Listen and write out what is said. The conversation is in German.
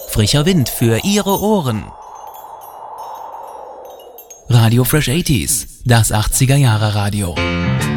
Frischer Wind für Ihre Ohren. Radio Fresh 80s, das 80er Jahre Radio.